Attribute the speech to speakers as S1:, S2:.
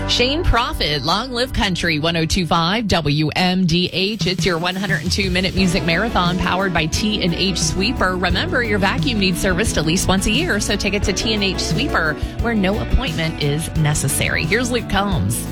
S1: Shane Prophet, Long Live Country, 102.5 WMDH. It's your 102-minute music marathon powered by T&H Sweeper. Remember, your vacuum needs serviced at least once a year, so take it to T&H Sweeper, where no appointment is necessary. Here's Luke Combs.